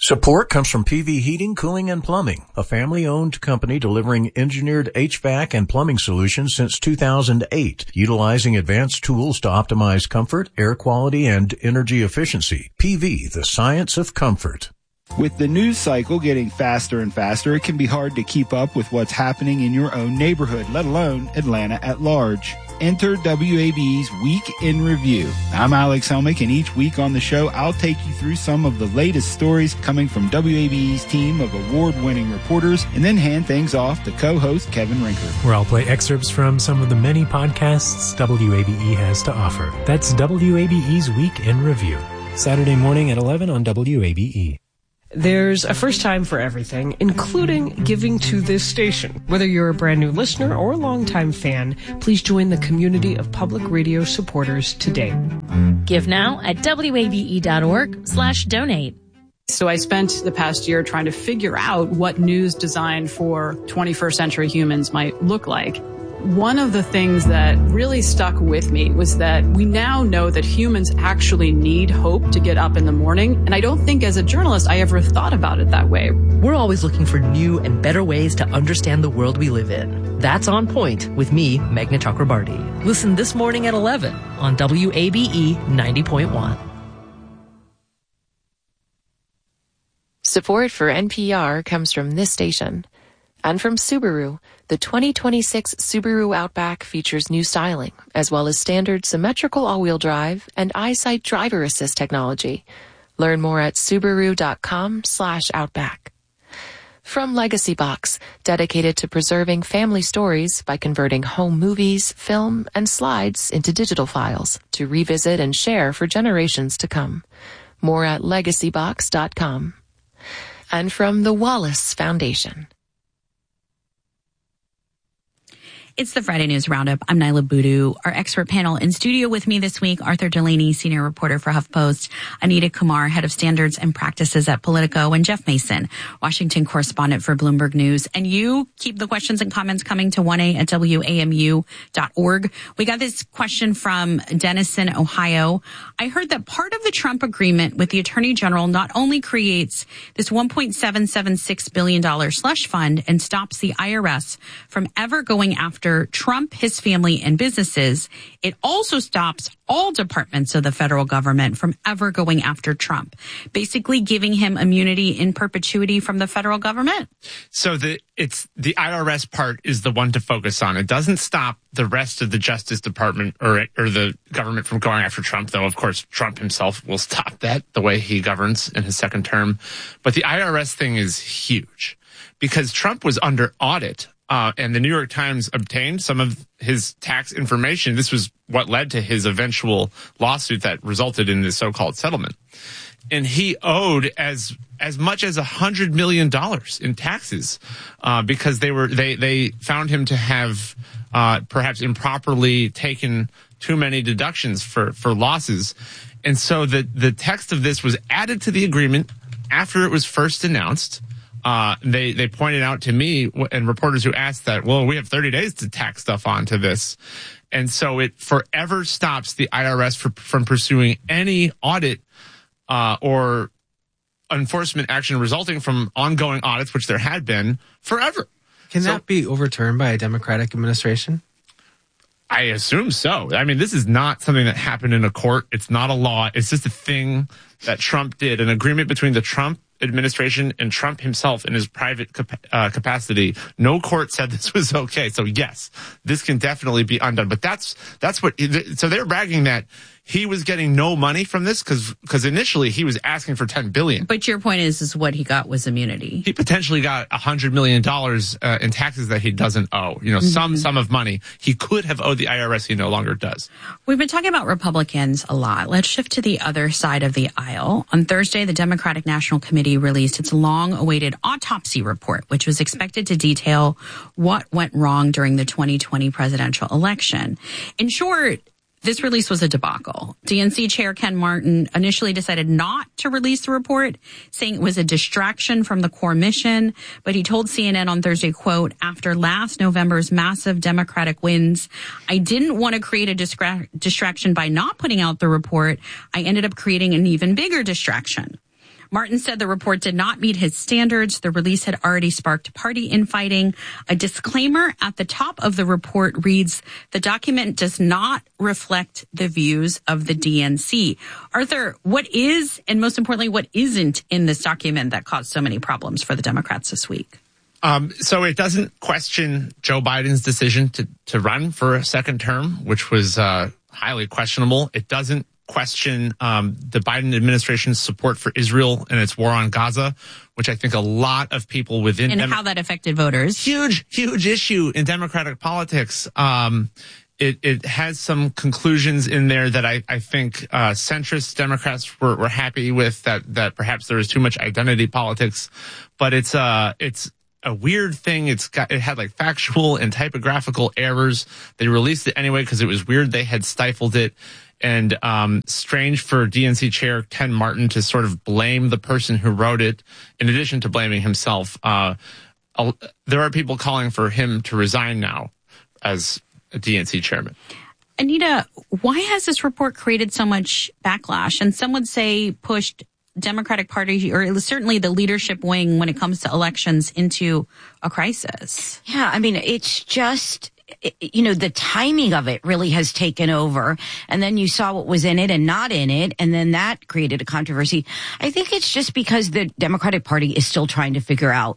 Support comes from PV Heating, Cooling, and Plumbing, a family-owned company delivering engineered HVAC and plumbing solutions since 2008, utilizing advanced tools to optimize comfort, air quality, and energy efficiency. PV, the science of comfort. With the news cycle getting faster and faster, it can be hard to keep up with what's happening in your own neighborhood, let alone Atlanta at large. Enter WABE's Week in Review. I'm Alex Helmick, and each week on the show, I'll take you through some of the latest stories coming from WABE's team of award-winning reporters, and then hand things off to co-host Kevin Rinker. Where I'll play excerpts from some of the many podcasts WABE has to offer. That's WABE's Week in Review. Saturday morning at 11 on WABE. There's a first time for everything, including giving to this station. Whether you're a brand new listener or a longtime fan, please join the community of public radio supporters today. Give now at wabe.org/donate. So I spent the past year trying to figure out what news designed for 21st century humans might look like. One of the things that really stuck with me was that we now know that humans actually need hope to get up in the morning. And I don't think as a journalist I ever thought about it that way. We're always looking for new and better ways to understand the world we live in. That's On Point with me, Meghna Chakrabarti. Listen this morning at 11 on WABE 90.1. Support for NPR comes from this station. And from Subaru, the 2026 Subaru Outback features new styling, as well as standard symmetrical all-wheel drive and EyeSight driver assist technology. Learn more at Subaru.com/Outback. From Legacy Box, dedicated to preserving family stories by converting home movies, film, and slides into digital files to revisit and share for generations to come. More at LegacyBox.com. And from the Wallace Foundation. It's the Friday News Roundup. I'm Nyla Boodoo. Our expert panel in studio with me this week, Arthur Delaney, senior reporter for HuffPost, Anita Kumar, head of standards and practices at Politico, and Jeff Mason, Washington correspondent for Bloomberg News. And you keep the questions and comments coming to 1a@wamu.org. We got this question from Denison, Ohio. I heard that part of the Trump agreement with the Attorney General not only creates this $1.776 billion slush fund and stops the IRS from ever going after Trump, his family, and businesses, it also stops all departments of the federal government from ever going after Trump, basically giving him immunity in perpetuity from the federal government. So the IRS part is the one to focus on. It doesn't stop the rest of the Justice Department or the government from going after Trump, though, of course, Trump himself will stop that the way he governs in his second term. But the IRS thing is huge because Trump was under audit. And the New York Times obtained some of his tax information. This was what led to his eventual lawsuit that resulted in this so-called settlement. And he owed as much as $100 million in taxes because they found him to have perhaps improperly taken too many deductions for losses. And so the text of this was added to the agreement after it was first announced. They pointed out to me and reporters who asked that, well, we have 30 days to tack stuff onto this. And so it forever stops the IRS from pursuing any audit or enforcement action resulting from ongoing audits, which there had been forever. Can that be overturned by a Democratic administration? I assume so. I mean, this is not something that happened in a court. It's not a law. It's just a thing that Trump did, an agreement between the Trump administration and Trump himself in his private capacity. No court said this was okay. So yes, this can definitely be undone. But that's what. So they're bragging that he was getting no money from this because initially he was asking for $10 billion. But your point is what he got was immunity. He potentially got $100 million in taxes that he doesn't owe. You know, some sum of money he could have owed the IRS. He no longer does. We've been talking about Republicans a lot. Let's shift to the other side of the aisle. On Thursday, the Democratic National Committee released its long-awaited autopsy report, which was expected to detail what went wrong during the 2020 presidential election. In short, this release was a debacle. DNC Chair Ken Martin initially decided not to release the report, saying it was a distraction from the core mission. But he told CNN on Thursday, quote, after last November's massive Democratic wins, I didn't want to create a distraction by not putting out the report. I ended up creating an even bigger distraction. Martin said the report did not meet his standards. The release had already sparked party infighting. A disclaimer at the top of the report reads, the document does not reflect the views of the DNC. Arthur, what is, and most importantly, what isn't in this document that caused so many problems for the Democrats this week? So it doesn't question Joe Biden's decision to run for a second term, which was highly questionable. It doesn't question the Biden administration's support for Israel and its war on Gaza, which I think a lot of people within and how that affected voters. Huge issue in Democratic politics. It has some conclusions in there that I think centrist Democrats were happy with, that perhaps there was too much identity politics, but it's a weird thing. It had like factual and typographical errors. They released it anyway because it was weird they had stifled it. And strange for DNC Chair Ken Martin to sort of blame the person who wrote it, in addition to blaming himself. There are people calling for him to resign now as a DNC chairman. Anita, why has this report created so much backlash? And some would say pushed Democratic Party, or certainly the leadership wing when it comes to elections, into a crisis. Yeah, I mean, it's just, the timing of it really has taken over. And then you saw what was in it and not in it. And then that created a controversy. I think it's just because the Democratic Party is still trying to figure out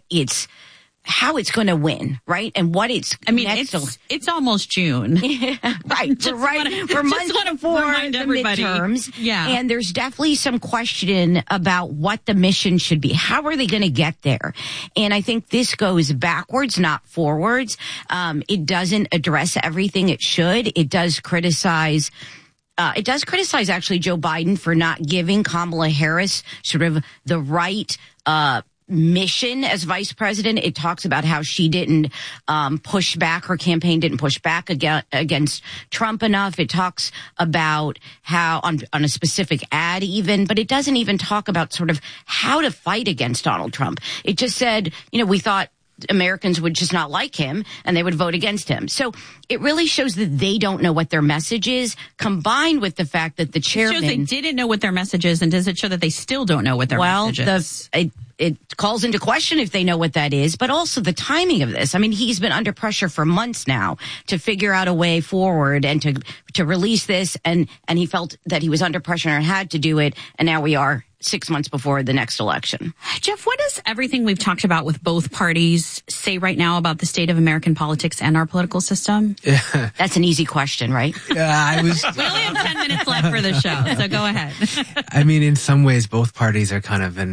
how it's going to win, right? And what it's... I mean, it's almost June. Right. We're months before the midterms. Yeah. And there's definitely some question about what the mission should be. How are they going to get there? And I think this goes backwards, not forwards. It doesn't address everything it should. It does criticize actually Joe Biden for not giving Kamala Harris sort of the right mission as vice president. It talks about how she didn't push back, her campaign didn't push back against Trump enough. It talks about how on a specific ad even, but it doesn't even talk about sort of how to fight against Donald Trump. It just said, we thought Americans would just not like him and they would vote against him. So it really shows that they don't know what their message is, combined with the fact that the chairman... It shows they didn't know what their message is, and does it show that they still don't know what their message is? It calls into question if they know what that is, but also the timing of this. I mean, he's been under pressure for months now to figure out a way forward and to release this, and he felt that he was under pressure and had to do it, and now we are 6 months before the next election. Jeff, what does everything we've talked about with both parties say right now about the state of American politics and our political system? That's an easy question, right? We only have 10 minutes left for the show, so go ahead. I mean, in some ways, both parties are kind of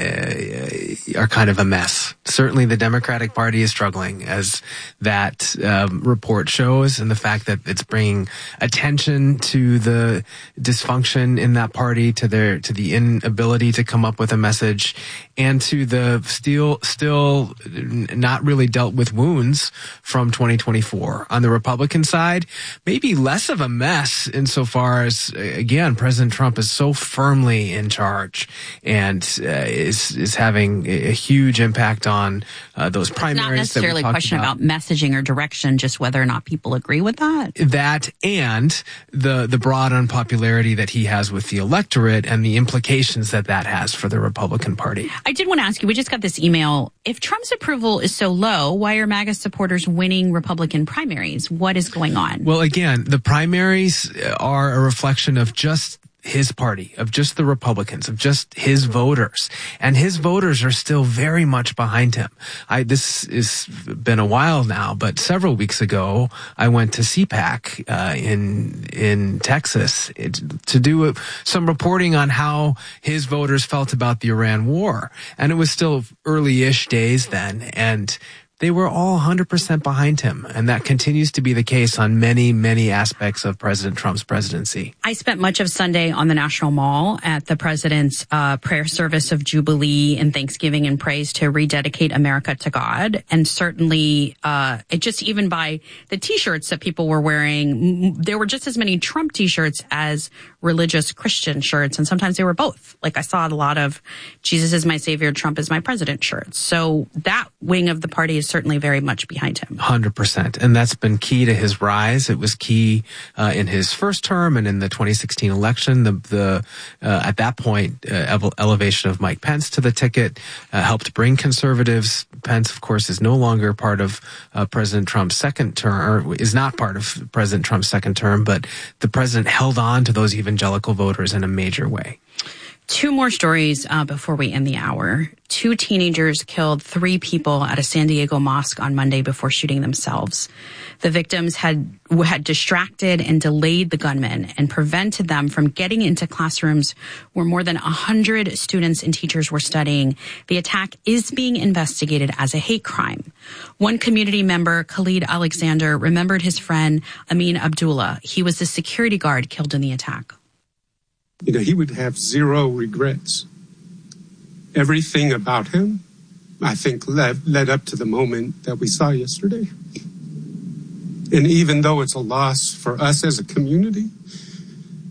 a mess. Certainly, the Democratic Party is struggling, as that report shows, and the fact that it's bringing attention to the dysfunction in that party, to the inability to come up with a message, and to the still not really dealt with wounds from 2024. On the Republican side, maybe less of a mess insofar as, again, President Trump is so firmly in charge and is having a huge impact on those primaries. It's not necessarily a question about messaging or direction, just whether or not people agree with that. That and the broad unpopularity that he has with the electorate and the implications that has for the Republican Party. I did want to ask you, we just got this email. If Trump's approval is so low, why are MAGA supporters winning Republican primaries? What is going on? Well, again, the primaries are a reflection of just his party, of just the Republicans, of just his voters. And his voters are still very much behind him. This has been a while now, but several weeks ago, I went to CPAC in Texas to do some reporting on how his voters felt about the Iran war. And it was still early-ish days then, and they were all 100% behind him. And that continues to be the case on many, many aspects of President Trump's presidency. I spent much of Sunday on the National Mall at the president's prayer service of Jubilee and Thanksgiving and praise to rededicate America to God. And certainly, it just even by the T-shirts that people were wearing, there were just as many Trump T-shirts as religious Christian shirts, and sometimes they were both. Like, I saw a lot of Jesus is my savior, Trump is my president shirts. So that wing of the party is certainly very much behind him. 100%. And that's been key to his rise. It was key in his first term and in the 2016 election. At that point, elevation of Mike Pence to the ticket helped bring conservatives. Pence, of course, is no longer part of President Trump's second term, or is not part of President Trump's second term, but the president held on to those evangelical voters in a major way. Two more stories before we end the hour. 2 teenagers killed 3 people at a San Diego mosque on Monday before shooting themselves. The victims had distracted and delayed the gunmen and prevented them from getting into classrooms where more than 100 students and teachers were studying. The attack is being investigated as a hate crime. One community member, Khalid Alexander, remembered his friend Amin Abdullah. He was the security guard killed in the attack. You know, he would have zero regrets. Everything about him, I think, led up to the moment that we saw yesterday. And even though it's a loss for us as a community,